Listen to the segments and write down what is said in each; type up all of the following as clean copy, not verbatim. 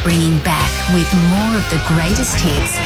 bringing back with more of the greatest hits.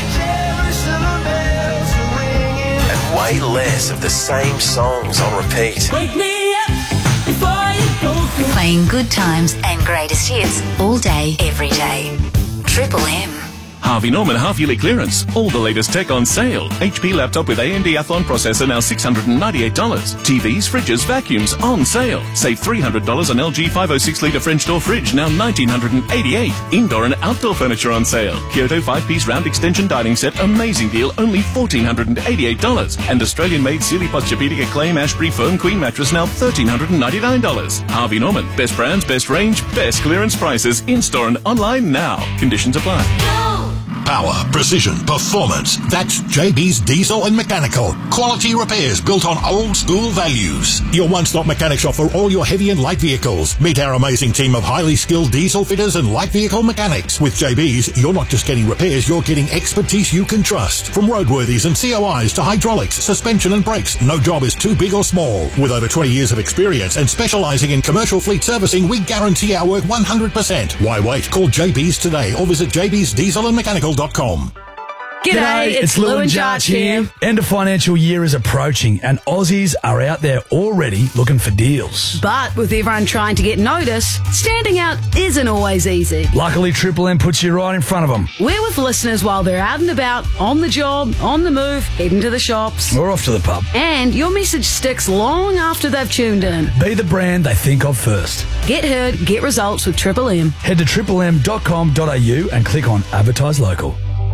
And way less of the same songs on repeat. Wake me up before you go through. Playing good times and greatest hits all day, every day. Triple M. Harvey Norman half-yearly clearance. All the latest tech on sale. HP laptop with AMD Athlon processor now $698. TVs, fridges, vacuums on sale. Save $300 on LG 506-litre French door fridge now $1,988. Indoor and outdoor furniture on sale. Kyoto 5-piece round extension dining set, amazing deal, only $1,488. And Australian-made Sealy Posturepedic Acclaim Ashbury Foam Queen mattress now $1,399. Harvey Norman. Best brands, best range, best clearance prices. In-store and online now. Conditions apply. Power, precision, performance. That's JB's Diesel and Mechanical. Quality repairs built on old school values. Your one-stop mechanic shop for all your heavy and light vehicles. Meet our amazing team of highly skilled diesel fitters and light vehicle mechanics. With JB's, you're not just getting repairs, you're getting expertise you can trust. From roadworthies and COIs to hydraulics, suspension and brakes, no job is too big or small. With over 20 years of experience and specialising in commercial fleet servicing, we guarantee our work 100%. Why wait? Call JB's today or visit jbsdieselandmechanical.com. G'day, it's Lou and Jarch here. End of financial year is approaching and Aussies are out there already looking for deals. But with everyone trying to get noticed, standing out isn't always easy. Luckily, Triple M puts you right in front of them. We're with listeners while they're out and about, on the job, on the move, heading to the shops. Or off to the pub. And your message sticks long after they've tuned in. Be the brand they think of first. Get heard, get results with Triple M. Head to triplem.com.au and click on Advertise Local.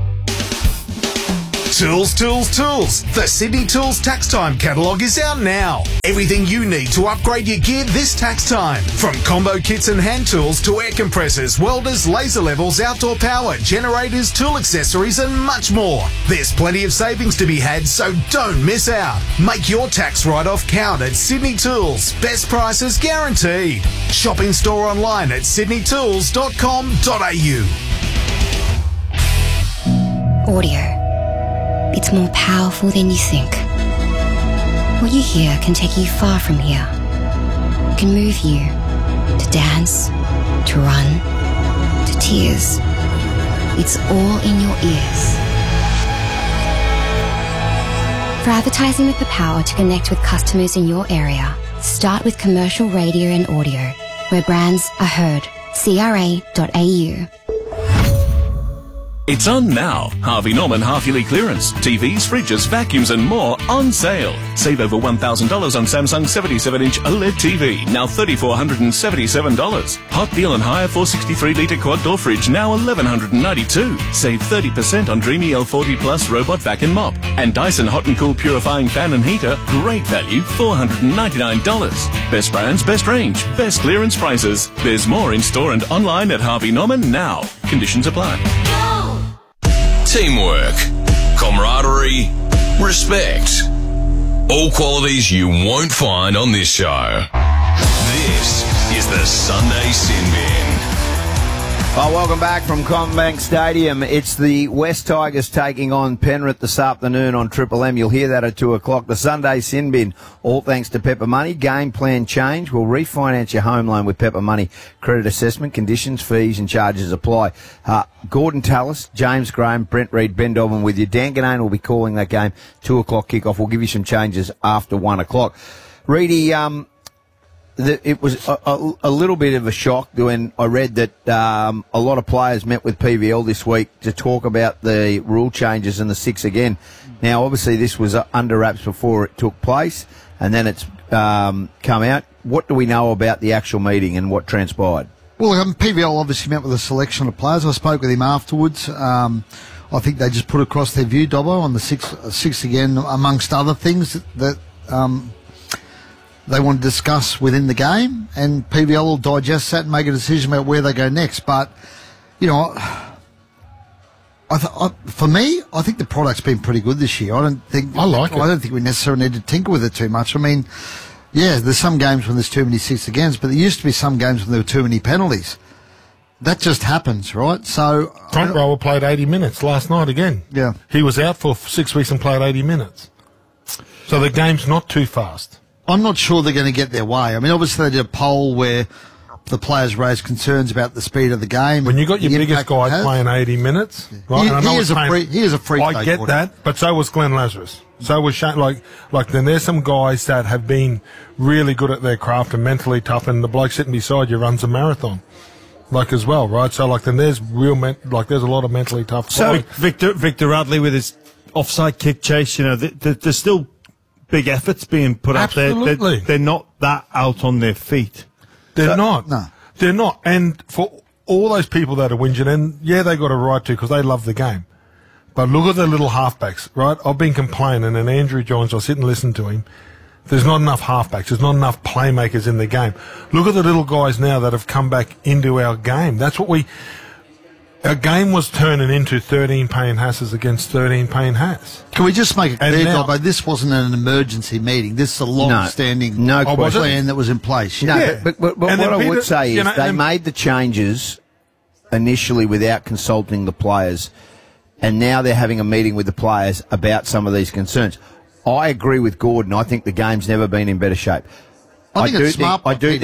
Tools, tools, tools. The Sydney Tools Tax Time catalogue is out now. Everything you need to upgrade your gear this tax time. From combo kits and hand tools to air compressors, welders, laser levels, outdoor power, generators, tool accessories and much more. There's plenty of savings to be had, so don't miss out. Make your tax write-off count at Sydney Tools. Best prices guaranteed. Shop in store online at sydneytools.com.au. Audio. It's more powerful than you think. What you hear can take you far from here. It can move you to dance, to run, to tears. It's all in your ears. For advertising with the power to connect with customers in your area, start with commercial radio and audio, where brands are heard. CRA.au. It's on now. Harvey Norman half-yearly clearance. TVs, fridges, vacuums and more on sale. Save over $1,000 on Samsung 77-inch OLED TV, now $3,477. Hot deal and hire 463-litre quad-door fridge, now $1,192. Save 30% on Dreamy L40 Plus robot vac and mop. And Dyson Hot and Cool purifying fan and heater, great value, $499. Best brands, best range, best clearance prices. There's more in store and online at Harvey Norman now. Conditions apply. Teamwork, camaraderie, respect. All qualities you won't find on this show. This is the Sunday Sin Bin. Well, welcome back from Combank Stadium. It's the West Tigers taking on Penrith this afternoon on Triple M. You'll hear that at 2 o'clock. The Sunday Sin Bin, all thanks to Pepper Money. Game plan change. We'll refinance your home loan with Pepper Money. Credit assessment, conditions, fees and charges apply. Gordon Tallis, James Graham, Brent Reid, Ben Dobbin with you. Dan Ganane will be calling that game. 2 o'clock kickoff. We'll give you some changes after 1 o'clock. Reedy, it was a little bit of a shock when I read that a lot of players met with PVL this week to talk about the rule changes in the 6 again. Now, obviously, this was under wraps before it took place, and then it's come out. What do we know about the actual meeting and what transpired? Well, PVL obviously met with a selection of players. I spoke with him afterwards. I think they just put across their view, Dobbo, on the 6 again, amongst other things that they want to discuss within the game, and PVL will digest that and make a decision about where they go next. But, you know, for me, I think the product's been pretty good this year. I don't think we necessarily need to tinker with it too much. I mean, yeah, there's some games when there's too many 6 against, but there used to be some games when there were too many penalties. That just happens, right? So Trent Rower played 80 minutes last night again. Yeah. He was out for 6 weeks and played 80 minutes. So the game's not too fast. I'm not sure they're going to get their way. I mean, obviously they did a poll where the players raised concerns about the speed of the game. When you got your the biggest impact it guy has. playing 80 minutes, right? and I know He it's is a freak. I get that, but so was Glenn Lazarus. So was Shane. Like then there's some guys that have been really good at their craft and mentally tough, and the bloke sitting beside you runs a marathon, like as well, right? So like then there's there's a lot of mentally tough. So Victor Radley with his offside kick chase, you know, there's still big efforts being put out there. They're not that out on their feet. They're not. No. They're not. And for all those people that are whinging, and yeah, they got a right to because they love the game. But look at the little halfbacks, right? I've been complaining, and Andrew Johns, I sit and listen to him. There's not enough halfbacks. There's not enough playmakers in the game. Look at the little guys now that have come back into our game. That's what our game was turning into 13 Payne Hasses against 13 Payne Hass. Can we just make it And clear, now- Dobbo, this wasn't an emergency meeting. This is a long-standing plan that was in place. No, but what I would say is they made the changes initially without consulting the players, and now they're having a meeting with the players about some of these concerns. I agree with Gordon. I think the game's never been in better shape. I do think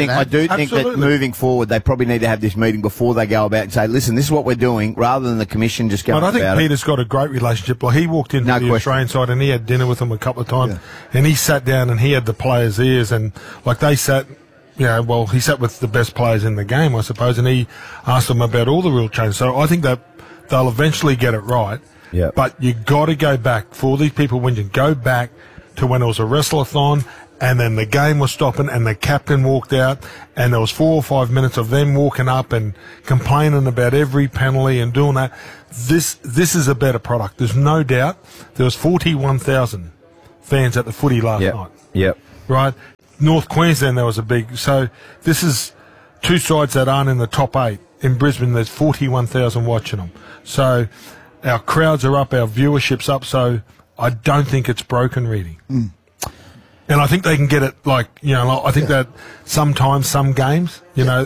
that moving forward, they probably need to have this meeting before they go about and say, listen, this is what we're doing, rather than the commission just going about it. But I think Peter's got a great relationship. Like, he walked into the Australian side and he had dinner with them a couple of times, and he sat down and he had the players' ears, and like they sat, he sat with the best players in the game, I suppose, and he asked them about all the rule changes. So I think that they'll eventually get it right. Yeah. But you got to go back, for all these people whinging, go back to when it was a wrestleathon, and then the game was stopping and the captain walked out, and there was 4 or 5 minutes of them walking up and complaining about every penalty and doing that. This is a better product. There's no doubt. There was 41,000 fans at the footy last night. Yep. Right? North Queensland, there was a big... So this is two sides that aren't in the top 8. In Brisbane, there's 41,000 watching them. So our crowds are up, our viewership's up, so I don't think it's broken, really. And I think they can get it, I think that sometimes, some games, there are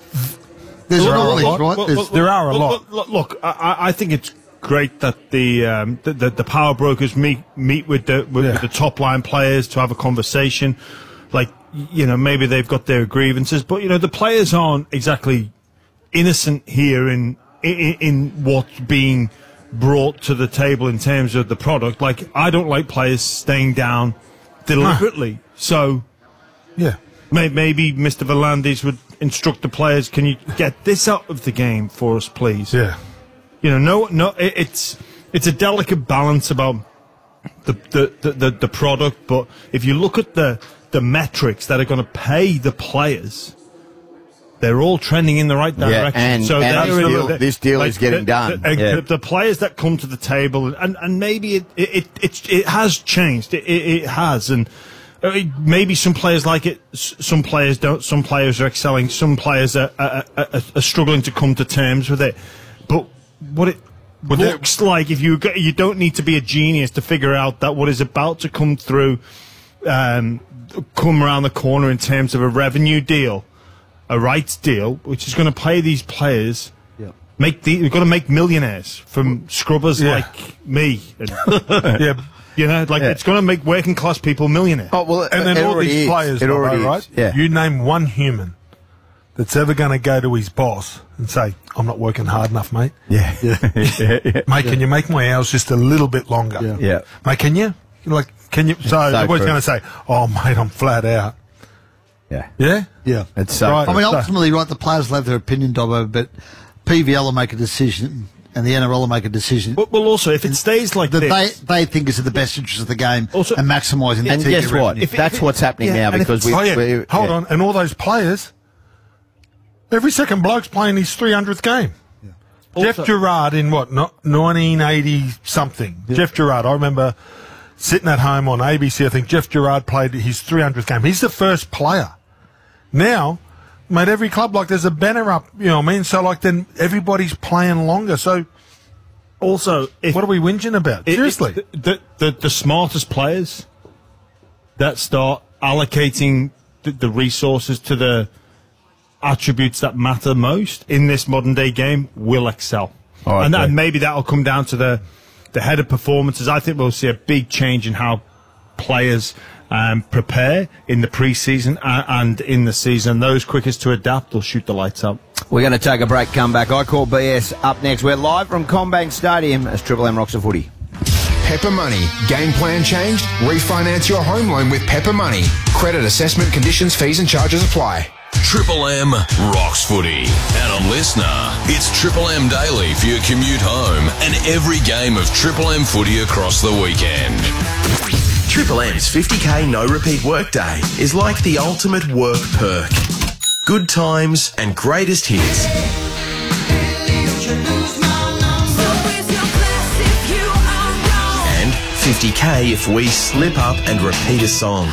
a lot. Look, I think it's great that the power brokers meet with the top line players to have a conversation. Maybe they've got their grievances, but the players aren't exactly innocent here in what's being brought to the table in terms of the product. Like, I don't like players staying down deliberately. So, maybe Mr. Volandis would instruct the players, can you get this out of the game for us, please? Yeah. It's a delicate balance about the product, but if you look at the metrics that are going to pay the players, they're all trending in the right direction. This deal is getting done. The players that come to the table, and maybe it has changed. It has, and maybe some players like it, some players don't. Some players are excelling. Some players are struggling to come to terms with it. But what it looks like, if you don't need to be a genius to figure out that what is about to come through, come around the corner in terms of a revenue deal, a rights deal, which is going to pay these players. We've got to make millionaires from scrubbers like me. It's going to make working class people millionaires. Oh, well, and then all these players, right? Yeah. You name one human that's ever going to go to his boss and say, "I'm not working hard enough, mate." Yeah. Mate, can you make my hours just a little bit longer? Yeah. Mate, can you? Can you? So everybody's going to say, "Oh, mate, I'm flat out." Yeah. It's so. Right. I mean, ultimately, the players will have their opinion, Dobbo, but PVL will make a decision, and the NRL will make a decision. Well, also, if it stays like this, they think is in the best interest of the game and maximising the and TV guess what? revenue. That's what's happening now, because hold on, and all those players, every second bloke's playing his 300th game. Jeff Gerard in 1980 something. Jeff Gerard, I remember sitting at home on ABC. I think Jeff Gerard played his 300th game. He's the first player. Now, mate, every club, there's a banner up, you know what I mean? So, then everybody's playing longer. So, also, what are we whinging about? Seriously. The smartest players that start allocating the resources to the attributes that matter most in this modern day game will excel. And maybe that'll come down to the head of performances. I think we'll see a big change in how players prepare in the pre-season and in the season. Those quickest to adapt will shoot the lights out. We're going to take a break, come back. I Call BS up next. We're live from Combank Stadium as Triple M rocks the footy. Pepper Money. Game plan changed? Refinance your home loan with Pepper Money. Credit assessment conditions, fees and charges apply. Triple M rocks footy. And on Listener, it's Triple M Daily for your commute home and every game of Triple M footy across the weekend. Triple M's 50k no repeat workday is like the ultimate work perk. Good times and greatest hits. And 50k if we slip up and repeat a song.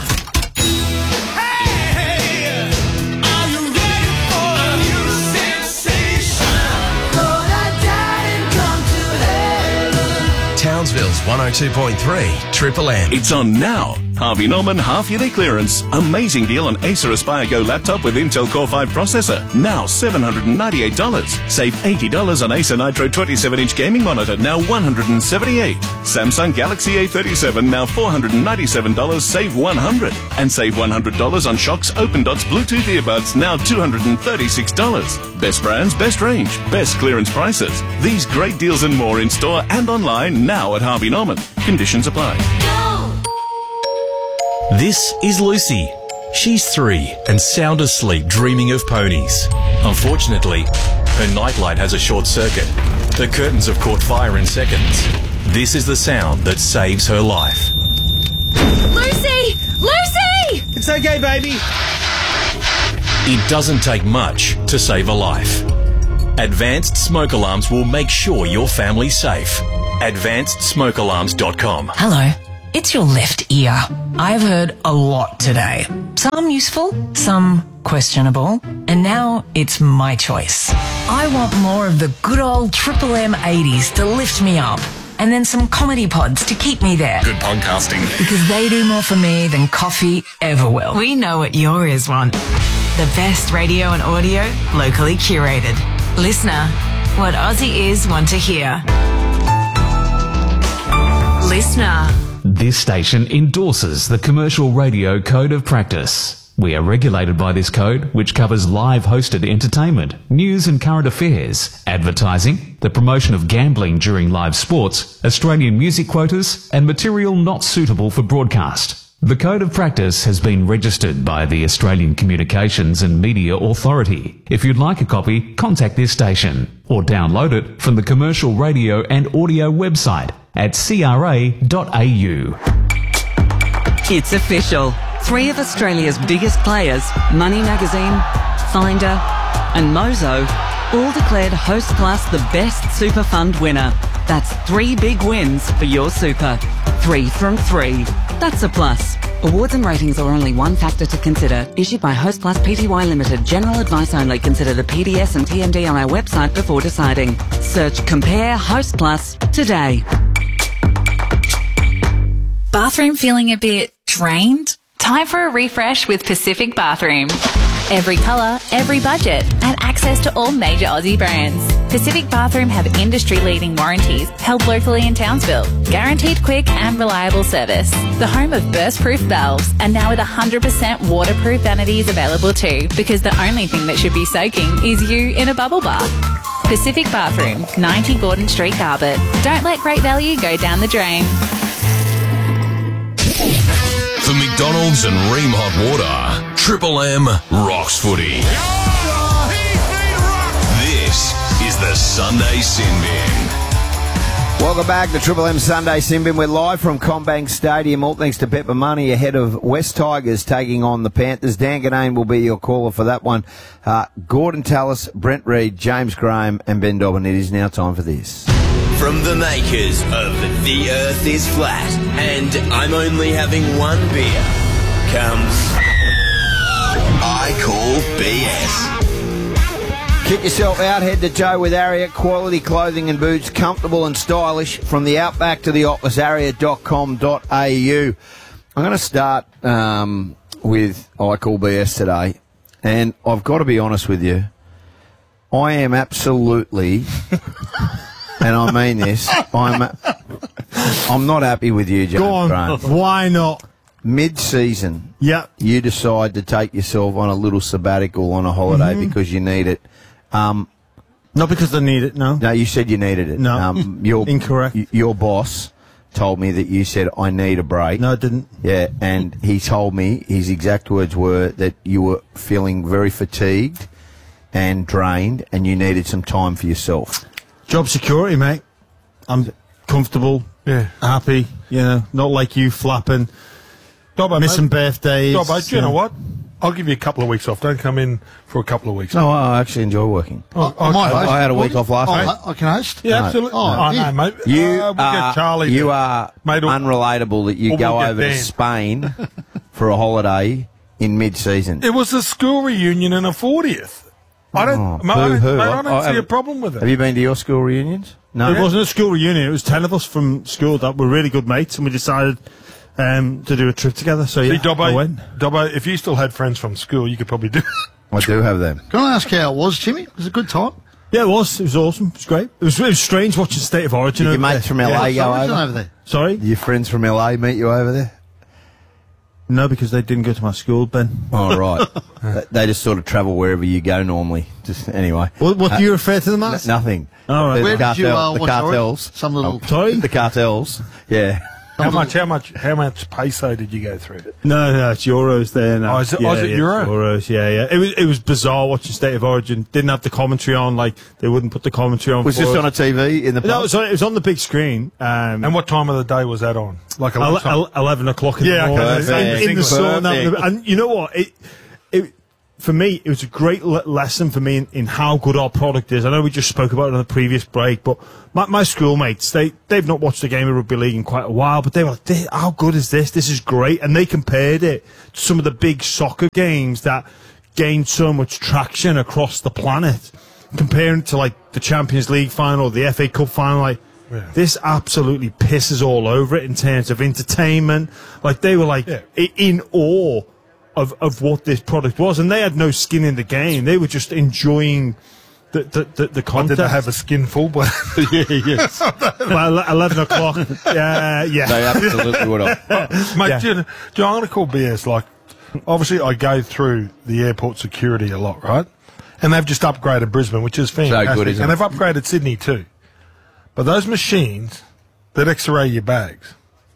Townsville's 102.3 Triple M. It's on now. Harvey Norman half-yearly clearance. Amazing deal on Acer Aspire Go laptop with Intel Core 5 processor. Now $798. Save $80 on Acer Nitro 27-inch gaming monitor. Now $178. Samsung Galaxy A37. Now $497. Save $100. And save $100 on Shox Open Dots Bluetooth earbuds. Now $236. Best brands, best range, best clearance prices. These great deals and more in store and online now at Harvey Norman. Conditions apply. This is Lucy. She's 3 and sound asleep dreaming of ponies. Unfortunately, her nightlight has a short circuit. The curtains have caught fire in seconds. This is the sound that saves her life. Lucy! Lucy! It's okay, baby. It doesn't take much to save a life. Advanced Smoke Alarms will make sure your family's safe. AdvancedSmokeAlarms.com. Hello. It's your left ear. I've heard a lot today. Some useful, some questionable, and now it's my choice. I want more of the good old Triple M 80s to lift me up, and then some comedy pods to keep me there. Good podcasting. Because they do more for me than coffee ever will. We know what your ears want. The best radio and audio, locally curated. Listener, what Aussie ears want to hear. Listener. This station endorses the Commercial Radio Code of Practice. We are regulated by this code, which covers live hosted entertainment, news and current affairs, advertising, the promotion of gambling during live sports, Australian music quotas, and material not suitable for broadcast. The Code of Practice has been registered by the Australian Communications and Media Authority. If you'd like a copy, contact this station or download it from the Commercial Radio and Audio website at cra.au. It's official. 3 of Australia's biggest players, Money Magazine, Finder and Mozo, all declared Host Plus the best super fund winner. That's 3 big wins for your super. 3 from 3. That's a plus. Awards and ratings are only one factor to consider. Issued by Host Plus Pty Limited. General advice only. Consider the PDS and TMD on our website before deciding. Search Compare Host Plus today. Bathroom feeling a bit drained? Time for a refresh with Pacific Bathroom. Every colour, every budget, and access to all major Aussie brands. Pacific Bathroom have industry-leading warranties held locally in Townsville. Guaranteed quick and reliable service. The home of burst-proof valves, and now with 100% waterproof vanities available too, because the only thing that should be soaking is you in a bubble bath. Pacific Bathroom, 90 Gordon Street, Garbutt. Don't let great value go down the drain. For McDonald's and Ream Hot Water, Triple M rocks footy. This is the Sunday Sin Bin. Welcome back to Triple M Sunday Sin Bin. We're live from Combank Stadium, all thanks to Pepper Money, ahead of West Tigers taking on the Panthers. Dan Ganane will be your caller for that one. Gordon Tallis, Brent Reid, James Graham and Ben Dobbin. It is now time for this. From the makers of The Earth is Flat and I'm only having one beer comes I Call BS. Kick yourself out, head to Joe with Ariat. Quality clothing and boots, comfortable and stylish, from the outback to the office, ariat.com.au. I'm going to start with I Call BS today, and I've got to be honest with you, I am absolutely... and I mean this, I'm not happy with you, James. Go on, Graham. why not? mid-season, you decide to take yourself on a little sabbatical on a holiday because you need it. Not because I need it, no. No, you said you needed it. No, incorrect. Your boss told me that you said, I need a break. No, I didn't. Yeah, and he told me, his exact words were that you were feeling very fatigued and drained and you needed some time for yourself. Job security, mate. I'm comfortable, happy, not like you flapping, missing birthdays. Dobbo, do you know what? I'll give you a couple of weeks off. Don't come in for a couple of weeks. No, I actually enjoy working. I had a week off last week. I can host? Yeah, absolutely. No, mate. You get Charlie. You are unrelatable that you go over to Spain for a holiday in mid-season. It was a school reunion and a 40th. I don't see a problem with it. Have you been to your school reunions? No. It wasn't a school reunion. It was 10 of us from school that were really good mates, and we decided to do a trip together. So yeah, I went. Dobbo, if you still had friends from school, you could probably do it. I do have them. Can I ask how it was, Jimmy? Was it a good time? Yeah, it was. It was awesome. It was great. It was strange watching State of Origin. Did your mates from LA go over there? Sorry? Did your friends from LA meet you over there? No, because they didn't go to my school, Ben. Oh, right. They just sort of travel wherever you go normally. Just anyway. What do you refer to them as? Nothing. All right. Where did you the cartels. Some little... Sorry? The cartels. Yeah. How much peso did you go through? No, it's euros there now. Oh, is it euro? Euros, yeah. It was bizarre watching State of Origin. Didn't have the commentary on, like they wouldn't put the commentary on. Was this on a TV in the pub? No, it was on the big screen. And what time of the day was that on? Like 11 o'clock in the morning. In the sun. And you know what? For me, it was a great lesson for me in how good our product is. I know we just spoke about it on the previous break, but my schoolmates, they've not watched a game of rugby league in quite a while, but they were like, how good is this? This is great. And they compared it to some of the big soccer games that gained so much traction across the planet. Comparing it to like the Champions League final, the FA Cup final, like, this absolutely pisses all over it in terms of entertainment. Like, they were like in awe of what this product was, and they had no skin in the game. They were just enjoying the content. Did they have a skin full? But yes. Well, 11 o'clock. Yeah. They absolutely would have. Mate, I'm going to call BS. Like, obviously, I go through the airport security a lot, right? And they've just upgraded Brisbane, which is fantastic. So good, isn't and it? they've upgraded Sydney too. But those machines that X-ray your bags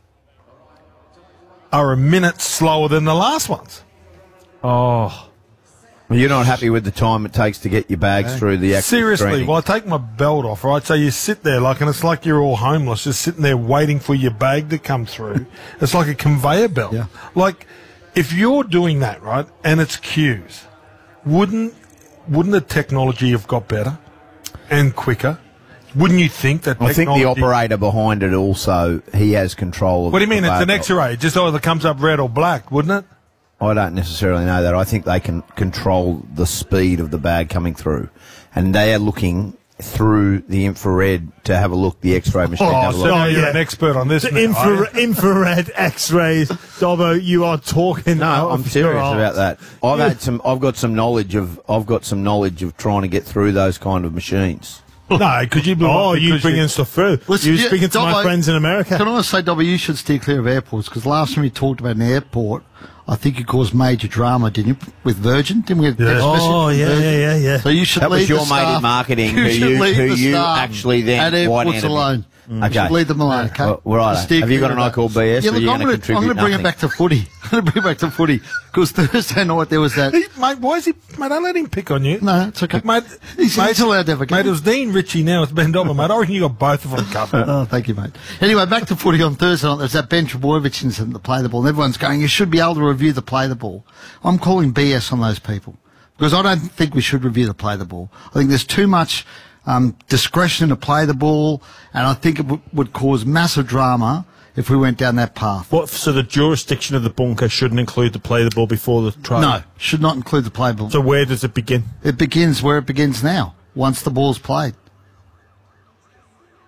are a minute slower than the last ones. Oh. Well, you're not happy with the time it takes to get your bags through the actual Seriously, screening. well, I take my belt off, right? So you sit there, and it's like you're all homeless, just sitting there waiting for your bag to come through. It's like a conveyor belt. Yeah. Like, if you're doing that, right, and it's queues, wouldn't the technology have got better and quicker? Wouldn't you think that I think the operator behind it also, he has control of What do you mean? It's an belt. X-ray. Just either comes up red or black, wouldn't it? I don't necessarily know that. I think they can control the speed of the bag coming through. And they are looking through the infrared to have a look, the X-ray machine. Oh, have a so look. now you're an expert on this. Infrared X-rays. Dobbo, you are talking. No, I'm serious about that. I've got some knowledge of trying to get through those kind of machines. No, could you? You bringing stuff through. Listen, You're speaking to my friends in America. Can I say, Dobbo, you should steer clear of airports, because last time we talked about an airport, I think you caused major drama, didn't you, with Virgin? Didn't we? Yeah. So you should that leave was your the staff. mate in marketing who you actually then at airports white-handed. alone. Okay. You should leave them alone, okay? Right. Have you got an I call BS? Yeah, or look, are you I'm going to going to bring it back to footy. Because Thursday night there was that. Mate, why is he? Mate, don't let him pick on you. No, it's okay. Mate, he's allowed to have a game. Mate, it was Dean Ritchie, now it's Ben Dobbo, mate. I reckon you got both of them covered. Oh, thank you, mate. Anyway, back to footy on Thursday night. There's that Ben Trebojevic incident, the play the ball, and everyone's going, you should be able to review the play the ball. I'm calling BS on those people, because I don't think we should review the play the ball. I think there's too much discretion to play the ball, and I think it would cause massive drama if we went down that path. So the jurisdiction of the bunker shouldn't include the play the ball before the try? No, should not include the play ball. So where does it begin? It begins where it begins now, once the ball's played.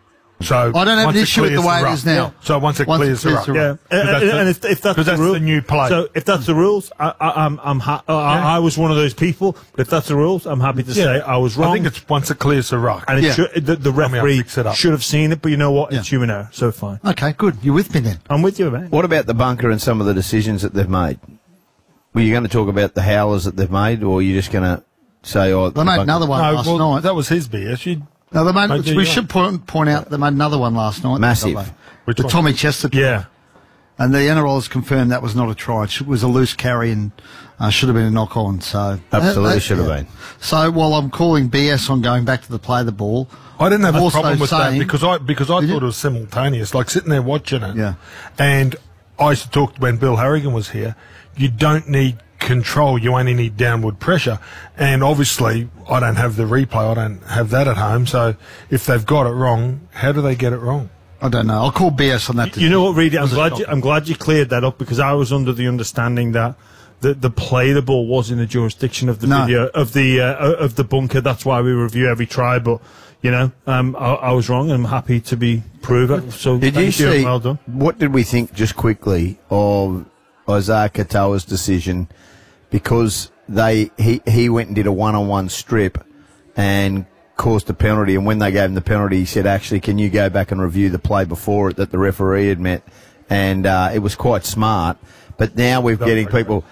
So I don't have once an issue with the clears way it ruck. is now. Yeah. So once it clears the ruck. Yeah, and if that's that's the rule, the new play. So if that's the rules, I was one of those people. But if that's the rules, I'm happy to say I was wrong. I think it's once it clears the ruck. And the referee should have seen it, but you know what? It's human error, so fine. Okay, good. You're with me then. I'm with you, man. What about the bunker and some of the decisions that they've made? Were you going to talk about the howlers that they've made, or are you just going to say, "Oh, they made another one last night"? That was his BS. No, we should point out they made another one last night. Massive. The Tommy Chester try. Yeah. And the NRL has confirmed that was not a try. It was a loose carry and should have been a knock on. So absolutely should have been. So while I'm calling BS on going back to the play the ball, I didn't have a problem with saying, that because I thought it was simultaneous, like sitting there watching it. Yeah. And I used to talk when Bill Harrigan was here. You don't need control, you only need downward pressure. And obviously, I don't have the replay, I don't have that at home, so if they've got it wrong, how do they get it wrong? I don't know. I'll call BS on that. You know what, Reedy? I'm glad you cleared that up, because I was under the understanding that the play the ball was in the jurisdiction of the video of the bunker. That's why we review every try, but you know, I was wrong, and I'm happy to be proven. So did you see? Well done. What did we think, just quickly, of Isaiah Katoa's decision? Because he went and did a one-on-one strip and caused a penalty, and when they gave him the penalty, he said, actually, can you go back and review the play before it that the referee had met? And it was quite smart. But now we're getting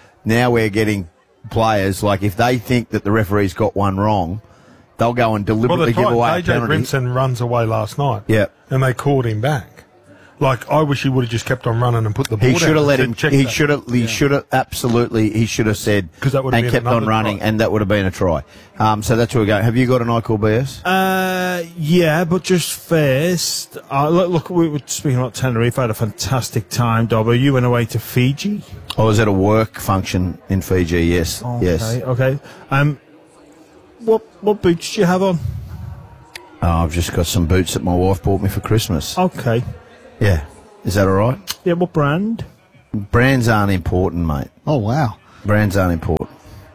players, like if they think that the referee's got one wrong, they'll go and deliberately give away a penalty. AJ Brimson runs away last night. Yeah. And they called him back. Like, I wish he would have just kept on running and put the ball down. He should have let him. He should have. He should have. Absolutely. He should have said. Because that would have and been kept on running, try. And that would have been a try. So that's where we're going. Have you got an I call BS? Yeah, but just first, look, we were speaking about Tenerife. I had a fantastic time, Dobbo. You went away to Fiji. I was at a work function in Fiji. Yes. Okay, yes. Okay. What boots do you have on? Oh, I've just got some boots that my wife bought me for Christmas. Okay. Yeah. Is that all right? Yeah, what brand? Brands aren't important, mate. Oh, wow. Brands aren't important.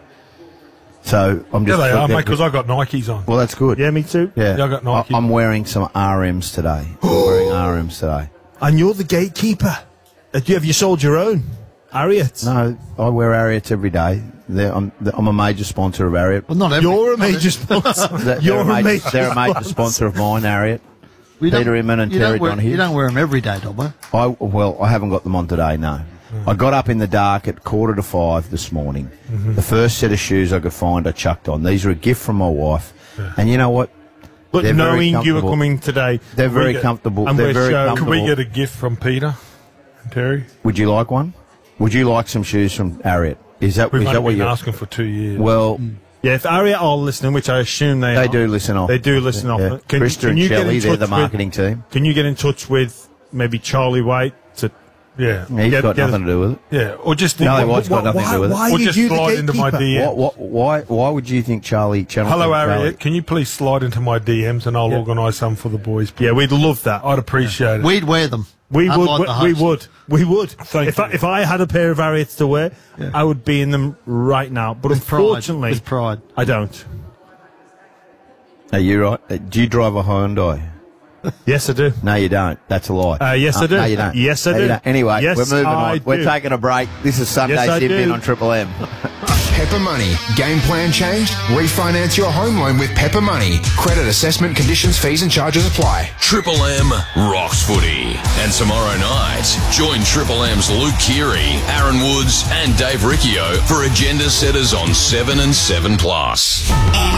So I'm just... Yeah, they are, mate, because I got Nikes on. Well, that's good. Yeah, me too. Yeah, I got Nike. I'm wearing some RMs today. I'm wearing RMs today. And you're the gatekeeper. Have you sold your own? Ariat? No, I wear Ariats every day. I'm a major sponsor of Ariat. Well, not every. You're a major sponsor. They're a major sponsor of mine, Ariat. Peter Inman and Terry Donahue. You don't wear them every day, Dobbo. I haven't got them on today, no. I got up in the dark at 4:45 this morning. The first set of shoes I could find, I chucked on. These are a gift from my wife. Yeah. And you know what? But they're knowing you were coming today... They're very comfortable. They're very comfortable. Can we get a gift from Peter and Terry? Would you like one? Would you like some shoes from Ariat? Is that what you're you're asking for 2 years? Well... Yeah, if Ariat are listening, which I assume they are. They do listen off. They do listen off. Yeah. Krista and Shelley, they're the marketing team. Can you get in touch with maybe Charlie White to... Yeah. He's got nothing to do with it. Yeah, or just... No, White's got nothing to do with it. Why or are just you slide the into my gatekeeper? DM. Why would you think Charlie... Hello, Ariat. Can you please slide into my DMs and I'll organise some for the boys? Yeah, we'd love that. I'd appreciate it. We'd wear them. We would. If I had a pair of Ariats to wear, I would be in them right now. But unfortunately, with pride, I don't. Are you right? Do you drive a Hyundai? Yes, I do. No, you don't. That's a lie. Yes, I do. No, you don't. Yes, I do. You don't. Anyway, yes, we're moving on. Do. We're taking a break. This is Sunday Sydney on Triple M. Pepper Money. Game plan changed? Refinance your home loan with Pepper Money. Credit assessment conditions, fees and charges apply. Triple M rocks footy. And tomorrow night, join Triple M's Luke Keary, Aaron Woods and Dave Riccio for Agenda Setters on 7 and 7+.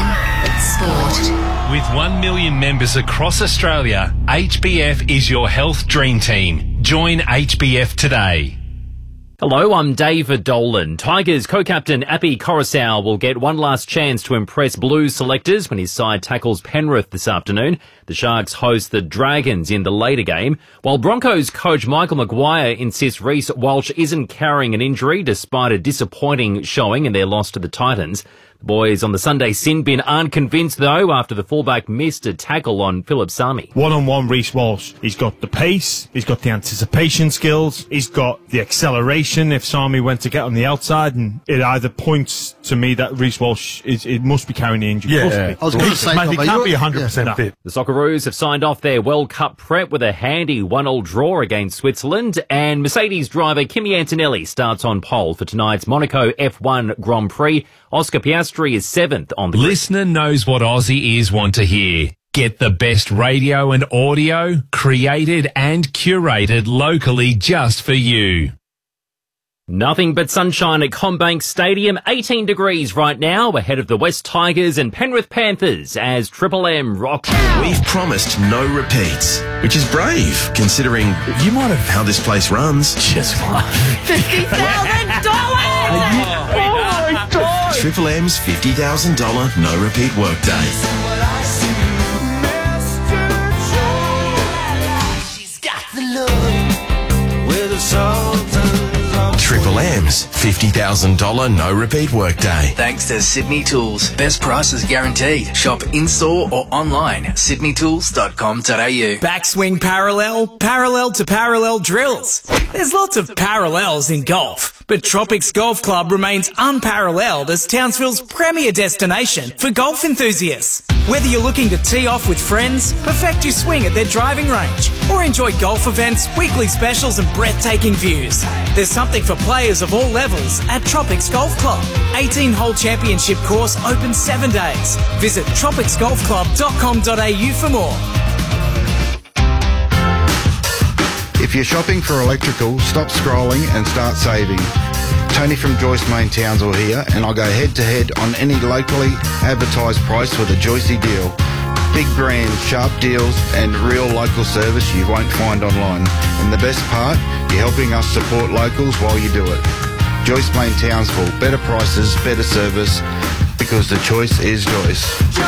Sport. With 1 million members across Australia, HBF is your health dream team. Join HBF today. Hello, I'm David Dolan. Tigers co-captain Api Coruscant will get one last chance to impress Blues selectors when his side tackles Penrith this afternoon. The Sharks host the Dragons in the later game, while Broncos coach Michael Maguire insists Reece Walsh isn't carrying an injury despite a disappointing showing in their loss to the Titans. The boys on the Sunday sin bin aren't convinced, though, after the fullback missed a tackle on Philip Sami. One-on-one Reece Walsh. He's got the pace, he's got the anticipation skills, he's got the acceleration if Sami went to get on the outside, and it either points to me that Reece Walsh it must be carrying the injury. Yeah, I was going to say, he can't be 100% fit. The Socceroos have signed off their World Cup prep with a handy 1-1 draw against Switzerland, and Mercedes driver Kimi Antonelli starts on pole for tonight's Monaco F1 Grand Prix. Oscar Piastri is 7th on the grid. Listener knows what Aussie ears want to hear. Get the best radio and audio created and curated locally just for you. Nothing but sunshine at CommBank Stadium. 18 degrees right now ahead of the West Tigers and Penrith Panthers as Triple M rocks. We've promised no repeats, which is brave considering you might have how this place runs. Just what? $50,000! Oh my God! Triple M's $50,000 no repeat workday. Triple M's $50,000 no repeat workday. Thanks to Sydney Tools. Best prices guaranteed. Shop in-store or online. sydneytools.com.au. Backswing parallel to parallel drills. There's lots of parallels in golf, but Tropics Golf Club remains unparalleled as Townsville's premier destination for golf enthusiasts. Whether you're looking to tee off with friends, perfect your swing at their driving range, or enjoy golf events, weekly specials and breathtaking views, there's something for players of all levels at Tropics Golf Club. 18-hole championship course open 7 days. Visit tropicsgolfclub.com.au for more. If you're shopping for electrical, stop scrolling and start saving. Tony from Joyce Main Townsville here, and I'll go head-to-head on any locally advertised price with a Joycey deal. Big brands, sharp deals, and real local service you won't find online. And the best part, you're helping us support locals while you do it. Joyce Main Townsville, better prices, better service, because the choice is Joyce.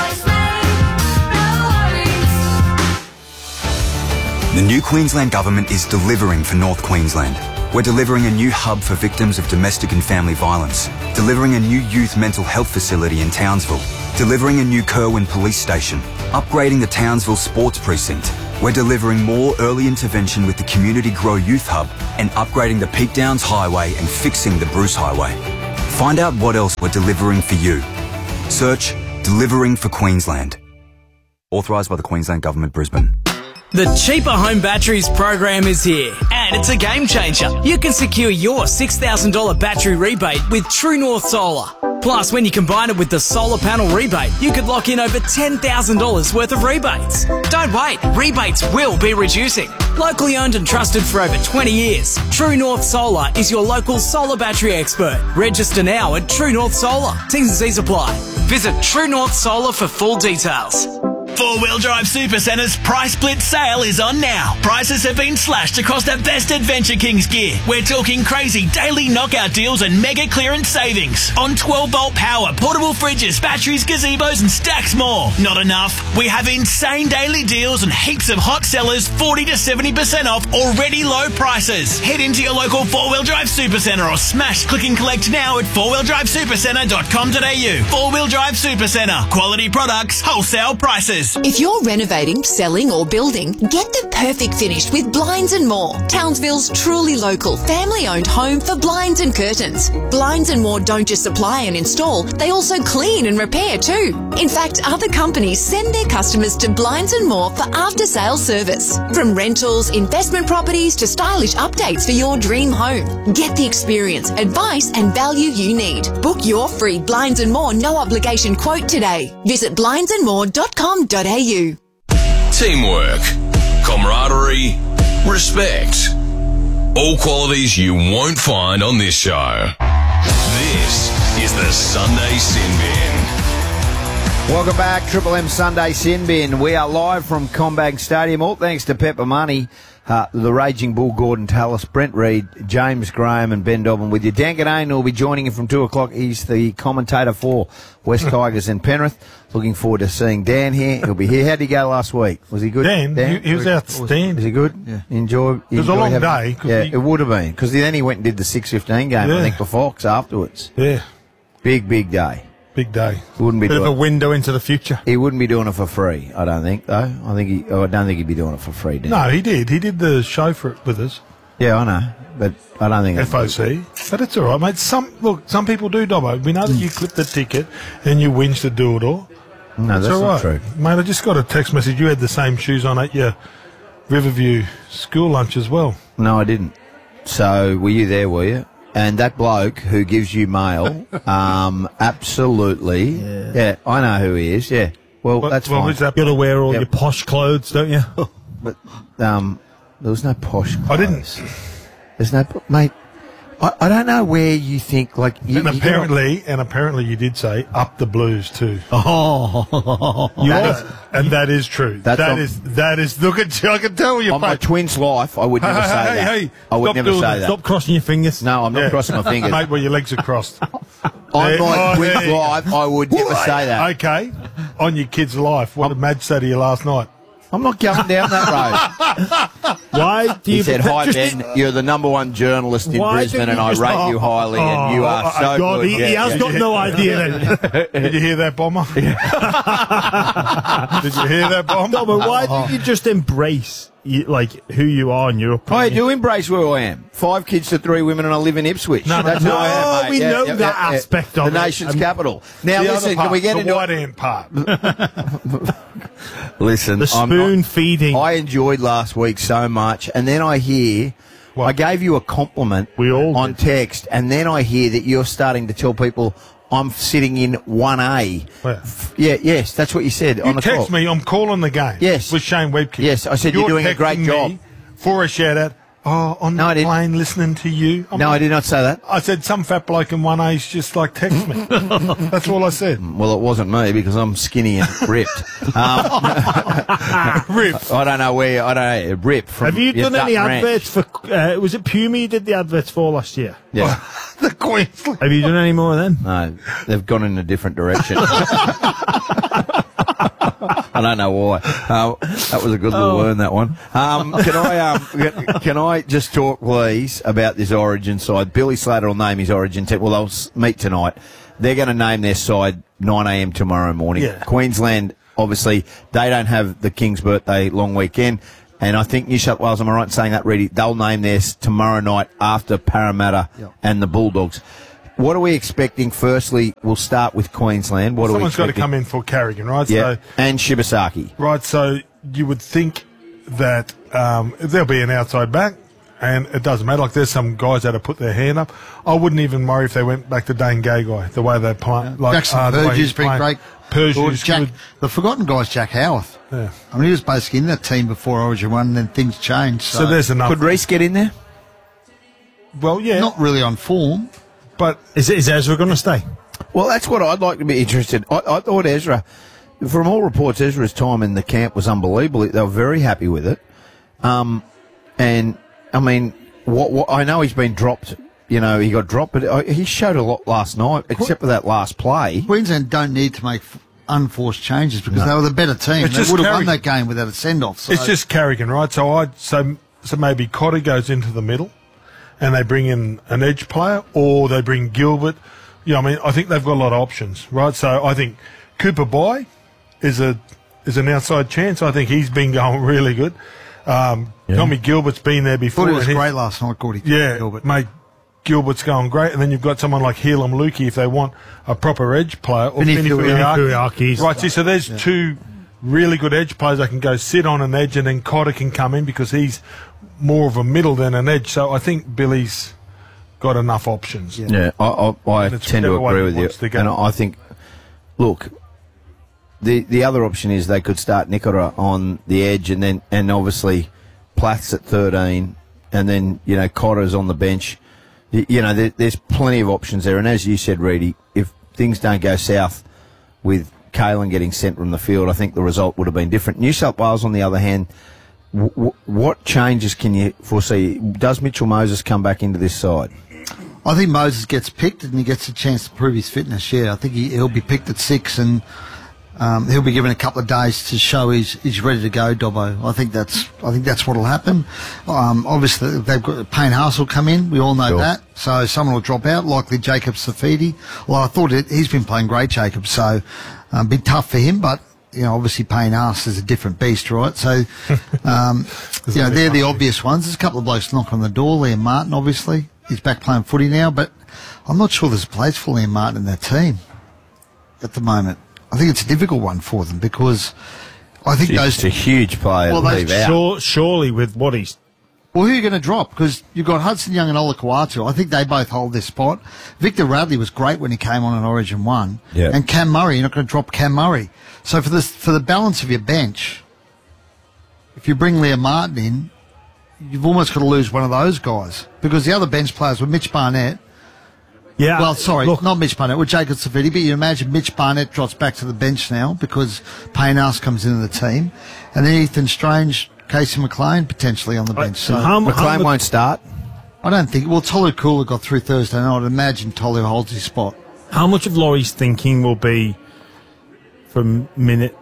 The new Queensland Government is delivering for North Queensland. We're delivering a new hub for victims of domestic and family violence, delivering a new youth mental health facility in Townsville, delivering a new Kerwin police station, upgrading the Townsville Sports Precinct. We're delivering more early intervention with the Community Grow Youth Hub and upgrading the Peak Downs Highway and fixing the Bruce Highway. Find out what else we're delivering for you. Search Delivering for Queensland. Authorised by the Queensland Government, Brisbane. The Cheaper Home Batteries program is here, and it's a game changer. You can secure your $6,000 battery rebate with True North Solar. Plus, when you combine it with the solar panel rebate, you could lock in over $10,000 worth of rebates. Don't wait, rebates will be reducing. Locally owned and trusted for over 20 years, True North Solar is your local solar battery expert. Register now at True North Solar. T's and C's apply. Visit True North Solar for full details. Four-Wheel Drive Supercenter's Price Blitz sale is on now. Prices have been slashed across the best Adventure Kings gear. We're talking crazy daily knockout deals and mega clearance savings on 12-volt power, portable fridges, batteries, gazebos and stacks more. Not enough? We have insane daily deals and heaps of hot sellers, 40 to 70% off already low prices. Head into your local Four-Wheel Drive Supercenter or smash click and collect now at fourwheeldrivesupercenter.com.au. Four-Wheel Drive Supercenter. Quality products, wholesale prices. If you're renovating, selling or building, get the perfect finish with Blinds and More, Townsville's truly local, family-owned home for blinds and curtains. Blinds and More don't just supply and install, they also clean and repair too. In fact, other companies send their customers to Blinds and More for after-sales service. From rentals, investment properties to stylish updates for your dream home. Get the experience, advice and value you need. Book your free Blinds and More no-obligation quote today. Visit blindsandmore.com.au. Teamwork, camaraderie, respect. All qualities you won't find on this show. This is the Sunday Sin Bin. Welcome back, Triple M Sunday Sin Bin. We are live from CommBank Stadium, all thanks to Pepper Money. The Raging Bull, Gordon Tallis, Brent Reid, James Graham and Ben Dobbin with you. Dan Ganane will be joining him from 2 o'clock. He's the commentator for West Tigers and Penrith. Looking forward to seeing Dan here. He'll be here. How did he go last week? Was he good? Dan? He was outstanding. Was he good? Yeah. It was a long day. Yeah, it would have been. Because then he went and did the 6:15 game, I think, for Fox afterwards. Yeah. Big day. Big day. Wouldn't be Bit of doing a window into the future. He wouldn't be doing it for free, I don't think, though. I don't think he'd be doing it for free. No, he did. He did the show for it with us. Yeah, I know, but I don't think FOC. But it's all right, mate. Some people do, Dobbo. We know that you clip the ticket and you whinge the do-it-all. No, It's that's all not right. true. Mate, I just got a text message. You had the same shoes on at your Riverview school lunch as well. No, I didn't. So, were you there, were you? And that bloke who gives you mail, absolutely. Yeah, I know who he is, yeah. Well, that's fine. You've got to wear all your posh clothes, don't you? But there was no posh clothes. I didn't. There's no... Mate, I don't know where you think, like... And apparently you did say, up the Blues too. That is true. That is, look at you, I can tell you. On my twin's life, I would never say that. Hey, I would never say that. Stop crossing your fingers. No, I'm not crossing my fingers. Mate, well, your legs are crossed. On my twin's life, I would never say that. Okay. On your kid's life, what did Madge say to you last night? I'm not going down that road. Why do you... He said, hi, Ben, you're the number one journalist in Brisbane and I rate you highly and you are so good. He has got no idea then. Did you hear that, Bomber? Did you hear that, Bomber? No, but why don't you just embrace who you are and your I do embrace where I am. 5 kids to 3 women and I live in Ipswich. That's who I am, mate. We know that aspect of the nation's capital. Now, listen, can we get into the white ant part? Listen, the spoon feeding. I enjoyed last week so much, and then I hear I gave you a compliment on text, and then I hear that you're starting to tell people I'm sitting in 1A. Where? Yes, that's what you said on the call. You text me, I'm calling the game. Yes. With Shane Webke. Yes, I said you're doing a great job. For a shout out. Oh, on the plane listening to you. I did not say that. I said some fat bloke in 1A's just text me. That's all I said. Well, it wasn't me because I'm skinny and ripped. Ripped. I don't know where. I don't know. Ripped from. Have you done any adverts for? Was it Puma you did the adverts for last year? Yeah. The Queensland. Have you done any more of them? No, they've gone in a different direction. I don't know why. That was a good little learn, that one. Can I just talk, please, about this Origin side? Billy Slater will name his Origin team. Well, they'll meet tonight. They're going to name their side 9 a.m. tomorrow morning. Yeah. Queensland, obviously, they don't have the King's birthday long weekend. And I think New South Wales, am I right in saying that, Reedy? They'll name theirs tomorrow night after Parramatta and the Bulldogs. What are we expecting? Firstly, we'll start with Queensland. Someone's got to come in for Carrigan, right? Yeah, So, and Shibasaki. right, so you would think that there'll be an outside back, and it doesn't matter. There's some guys that have put their hand up. I wouldn't even worry if they went back to Dane Gagai, the way they play. Jackson Purge's been great. Purge's Jack, good. the forgotten guy's Jack Howarth. Yeah. I mean, he was basically in that team before Origin 1, and then things changed. So there's enough. Could Reece get in there? Well, yeah. Not really on form. But is Ezra going to stay? Well, that's what I'd like to be interested. I thought Ezra, from all reports, Ezra's time in the camp was unbelievable. They were very happy with it. And, I mean, what I know he's been dropped. He got dropped, but he showed a lot last night, except for that last play. Queensland don't need to make unforced changes because they were the better team. They would have won that game without a send-off. So. It's just Carrigan, right? So maybe Cotter goes into the middle, and they bring in an edge player, or they bring Gilbert. I think they've got a lot of options, right? So I think Cooper Boy is an outside chance. I think he's been going really good. Tommy Gilbert's been there before. Thought he was great last night, Gordy. Yeah, Gilbert. Mate, Gilbert's going great, and then you've got someone like Helam Lukey if they want a proper edge player, or Vinny Filiaki. Right, so there's two really good edge players that can go sit on an edge, and then Cotter can come in because he's more of a middle than an edge. So I think Billy's got enough options. Yeah, I tend to agree with you. And I think, look, the other option is they could start Nikora on the edge, and obviously Plath's at 13, and then Cotter's on the bench. There's plenty of options there. And as you said, Reedy, if things don't go south with Kalen getting sent from the field, I think the result would have been different. New South Wales, on the other hand, what changes can you foresee? Does Mitchell Moses come back into this side? I think Moses gets picked and he gets a chance to prove his fitness. Yeah, I think he'll be picked at 6, and He'll be given a couple of days to show he's ready to go, Dobbo. I think that's what'll happen. Obviously, they've got Payne Haas will come in. We all know that. So someone will drop out, likely Jacob Safidi. Well, I thought he's been playing great, Jacob. So a bit tough for him, but obviously Payne Haas is a different beast, right? So they're the obvious ones. There's a couple of blokes knocking on the door. Liam Martin, obviously, he's back playing footy now, but I'm not sure there's a place for Liam Martin in their team at the moment. I think it's a difficult one for them because I think it's a huge player. Well, surely with what he's... Well, who are you going to drop? Because you've got Hudson Young and Ola Kawatu. I think they both hold their spot. Victor Radley was great when he came on in Origin 1. Yeah. And Cam Murray, you're not going to drop Cam Murray. So for the balance of your bench, if you bring Liam Martin in, you've almost got to lose one of those guys. Because the other bench players were Mitch Barnett. Yeah. Well, sorry, not Mitch Barnett, with Jacob Safidi, but you imagine Mitch Barnett drops back to the bench now because Payne Haas comes into the team. And then Ethan Strange, Casey McLean potentially on the bench. So McLean won't start? I don't think. Well, Tolu Kula got through Thursday night. I'd imagine Tolu holds his spot. How much of Laurie's thinking will be from minute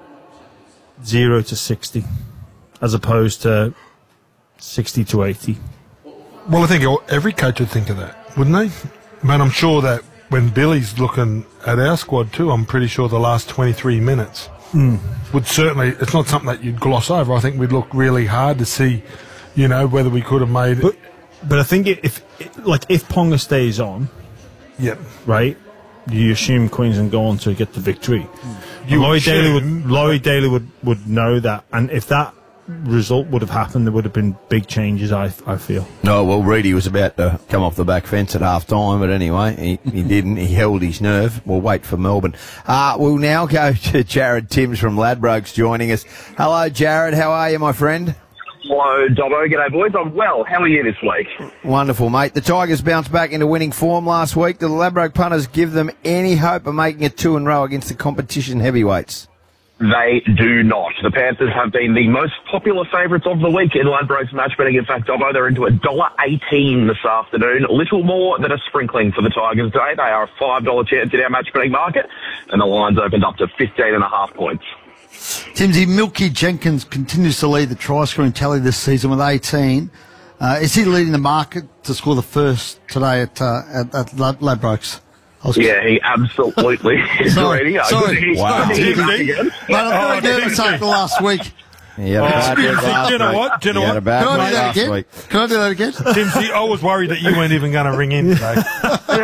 0 to 60 as opposed to 60 to 80? Well, I think every coach would think of that, wouldn't they? Man, I'm sure that when Billy's looking at our squad too, I'm pretty sure the last 23 minutes would certainly, it's not something that you'd gloss over. I think we'd look really hard to see, whether we could have made it. But I think if Ponga stays on, right, you assume Queensland go on to get the victory. Laurie Daly would know that, and if that result would have happened, there would have been big changes, I feel. No, well, Reedy was about to come off the back fence at half time, but anyway, he didn't. He held his nerve. We'll wait for Melbourne. We'll now go to Jared Timms from Ladbrokes joining us. Hello, Jared. How are you, my friend? Hello, Dobbo. G'day, boys. I'm well. How are you this week? Wonderful, mate. The Tigers bounced back into winning form last week. Do the Ladbroke punters give them any hope of making it 2 in a row against the competition heavyweights? They do not. The Panthers have been the most popular favourites of the week in Ladbrokes match betting. In fact, Dobbo, they're into $1.18 this afternoon. Little more than a sprinkling for the Tigers today. They are a $5 chance in our match betting market, and the line's opened up to 15.5 points. Timsy, Milky Jenkins continues to lead the try-scoring tally this season with 18. Is he leading the market to score the first today at Ladbrokes? Yeah, he absolutely is ready. Sorry. Wow. Mate, I'm very nervous after last week. Do you know what? Can I do that again? Timsy, I was worried that you weren't even going to ring in today.